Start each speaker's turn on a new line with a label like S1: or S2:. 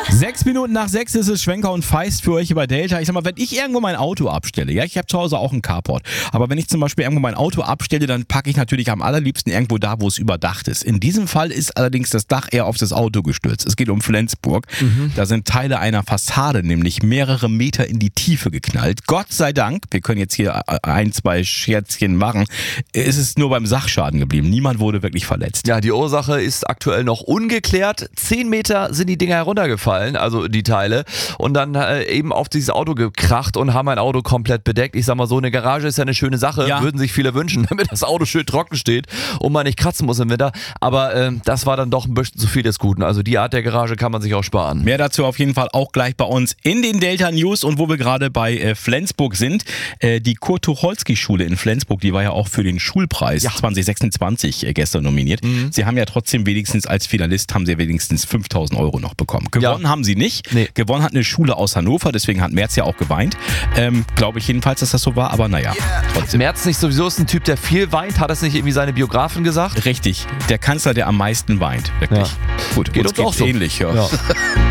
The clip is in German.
S1: 6 Minuten nach 6 ist es Schwenker und Feist für euch über Delta. Ich sag mal, wenn ich irgendwo mein Auto abstelle, ja, ich habe zu Hause auch einen Carport, aber wenn ich zum Beispiel irgendwo mein Auto abstelle, dann packe ich natürlich am allerliebsten irgendwo da, wo es überdacht ist. In diesem Fall ist allerdings das Dach eher auf das Auto gestürzt. Es geht um Flensburg. Da sind Teile einer Fassade nämlich mehrere Meter in die Tiefe geknallt. Gott sei Dank, wir können jetzt hier 1, 2 Scherzchen machen, ist es nur beim Sachschaden geblieben. Niemand wurde wirklich verletzt.
S2: Ja, die Ursache ist aktuell noch ungeklärt. 10 Meter sind die Dinger heruntergefallen, also die Teile, und dann eben auf dieses Auto gekracht und haben mein Auto komplett bedeckt. Ich sag mal, so eine Garage ist ja eine schöne Sache, würden sich viele wünschen, damit das Auto schön trocken steht und man nicht kratzen muss im Winter. Aber das war dann doch ein bisschen zu viel des Guten. Also die Art der Garage kann man sich auch sparen.
S1: Mehr dazu auf jeden Fall auch gleich bei uns in den Delta News. Und wo wir gerade bei Flensburg sind, die Kurt-Tucholsky-Schule in Flensburg, die war ja auch für den Schulpreis 2026 gestern nominiert. Sie haben ja trotzdem wenigstens als Finalist, haben sie wenigstens 5.000 € noch bekommen. Gewonnen haben sie nicht.
S2: Nee.
S1: Gewonnen hat eine Schule aus Hannover, deswegen hat Merz ja auch geweint. Glaube ich jedenfalls, dass das so war, aber naja, trotzdem.
S2: Merz nicht sowieso ist ein Typ, der viel weint, hat das nicht irgendwie seine Biografen gesagt?
S1: Richtig, der Kanzler, der am meisten weint, wirklich.
S2: Ja.
S1: Gut,
S2: Geht
S1: uns
S2: uns auch
S1: geht's
S2: so.
S1: ähnlich. Ja.